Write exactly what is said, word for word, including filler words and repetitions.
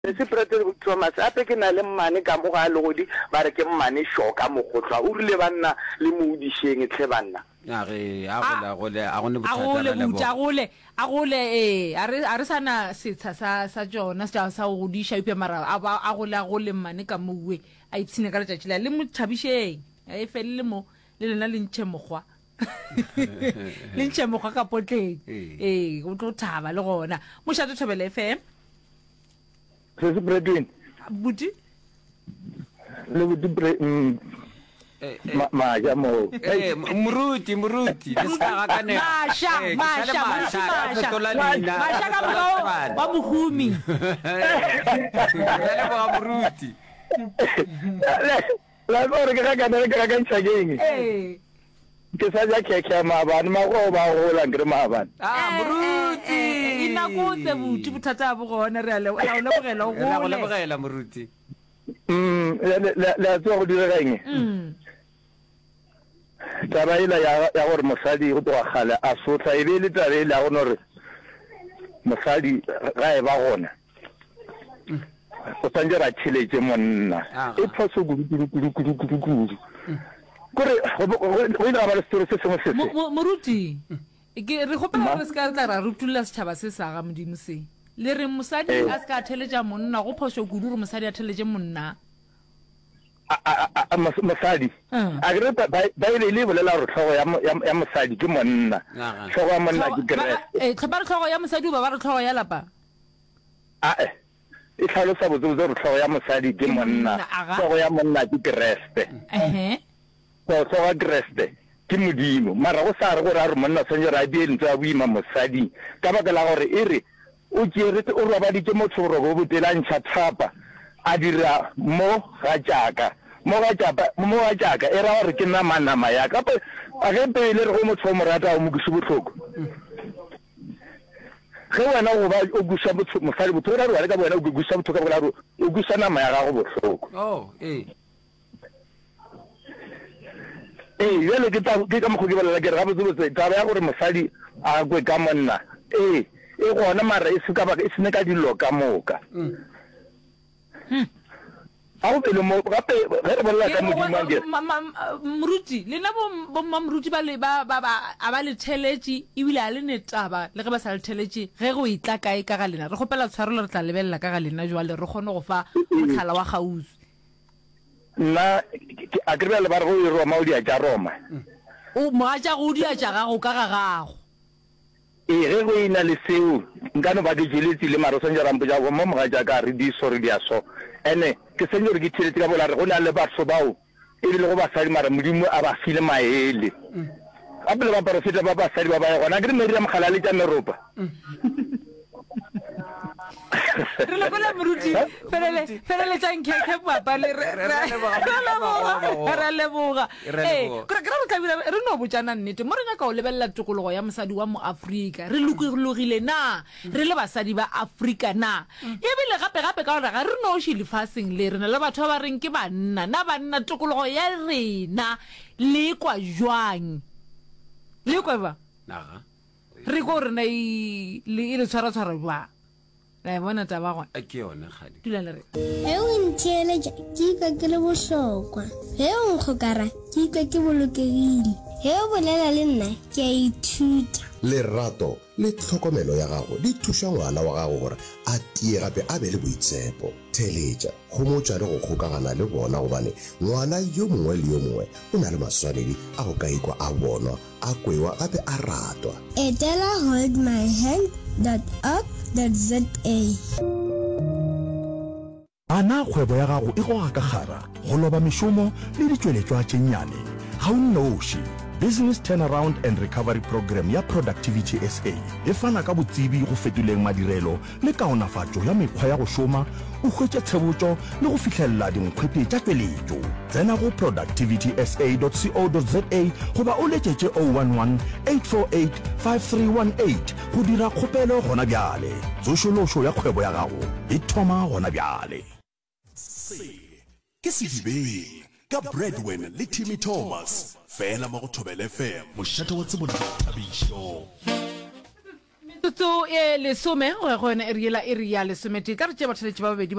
se President Thomas ape ke na le mmane ka mo ga le godi ba re ke mmane shoka mo gotlwa o rile banna le mo udisheng tle banna ya re a gola gole a gone bothata la bo a gole a gole eh a re a re sana setsa sa sa Jona sa sa go disha ipe mara a a gole a gole mmane ka mo we a itsine ka letšatši la le mo thabisheng e felle mo le lena le ntše mogwa le ntše mogwa ka potleng eh go tlo thaba le gona mo Shato Thobela F M se se President buti le buti pre ma ma ya mo eh muruti muruti masha masha masha masha ka mo ba mohumi le ba muruti la gore ke ga kana ke ga ntshageng eh ke sa ja ke ke ma ba ma go ba go la ngre ma ba ah muruti ina go tse buti bothata bo gona re le la le bogela go la le bogela muruti mm la la tso go dire gaeng mm taba ila ya ya gore mosadi go toga gale a sotla e be le taba ile ya gore mosadi ga e ba gona o tsanje ra tshiletse monna e phoso gudu gudu gudu gudu gudu gore go ila ba le story se sengwe se se moruti ke re gopela re ska tla ra rutula setšhaba se sa ga modimo se le re mosadi a ska theleja monna go phoso gudu re mosadi a theleje monna a mosadi a re ba ile le bolela re tlhogo ya mosadi ke monna tlhogo ya monna ke gre eh tlhoba tlhogo ya mosadi ba ba re tlhogo ya lapa a e e tlhalosa botse re tlhogo ya mosadi ke monna tlhogo ya monna ke greste eh so so wa greste ke modimo mara go sa re gore a re monna tsenya ra di ntse a buima mosadi ka baka la gore e re o tšere o roba di ke motshoro go botela ntšha thapa a dira mo ga jaka mo ga japa mo ga jaka e ra gore ke nna manama ya ka a ge pele re go motho mo rata o mo guse botlhoko ge wena go ba o gusa mosadi botho ra re ka bona o gusa botho ka bola o gusa nama ya ga go botlhoko oh eh eh yele ke ta ke ka mo go ke bolela ke re ga botse taba ya gore mosadi a gwe ka monna eh e gona mara e se ka ba e se ne ka dilo ka moka hm a o pele mo gape ge re bolela ka modimo a dire moruti le na bo mamruti ba le ba ba a ba le theletši e bile a le netaba le ge ba sa le theletši ge go itla kae ka ga lena re gopela tshwarelo re tla lebella ka ga lena jwale re kgone go fa motlhala wa gauzi nna a ke le ba re go e roma o di a ja roma o mo a ja go di a ja ga go ka ga gago e ge go ina le seo nkano ba di jeletse le maro sanje rampo ja go mo mo ga ja ka re di so re di a so ene ke senyo re ke tshiletse ka bola re go na le batho bao e bile go ba sadi mara modimo a ba file maele a bile ba profeta ba ba sadi ba ba gona ke re meri ya mogala le tša meropa re le bona moruti ferele ferele tsa nkeke papa le re re le boga eh kra kra re tlabile re no botsana nnete mo re nya ka o lebella tokologo ya mosadi wa mo Afrika re lukilogile na re le basadi ba Afrika na e bile gape gape ka gore ga re no shile fasing le rena le batho ba reng ke banna na banna tokologo ya rena le kwa jwang le kwa ba naga re go rena le ile tshwara tshwara ba la bona taba gona a ke yona gadi dula le re e o ntšhele ke ka ke le bohlokwa e o nkgokara ke ka ke bolokegile e o bolela le nna ke a ithuta lerato le tlhokomelo ya gago di thuša ngwana wa gago gore a tie gape a be le boitsepo theletša go motša le go kgokagana le bona gobane ngwana yo mongwe le yo mongwe o na le maswanedi a go ka ikwa a bonwa a kwewa gape a ratwa etela hold my hand dot org dot za ana kgwebo ya gago e goga ka gara go loba mešomo le ditšweletšwa tše nnyane ga o nnoši Business Turnaround and Recovery Program ya Productivity S A e fana ka botsebi go fetoleng madirelo le kaonafatšo ya mekgwa ya go šoma o hwetše tshebotšo le go fitlhelela dinkgwete tša tšweletšo tsena go productivity s a dot co dot za goba o letšetše zero one one eight four eight five three one eight go dira kgopelo gona bjale tsošološo ya kgwebo ya gago e thoma gona bjale ke sedibeng ka Breadwin le Timmy Thomas fela mo go Thobela F M mošate wa tsebo le thabišo tutso e lesome go gone e riela e ria lesomete ka re tše batho le tše ba babedi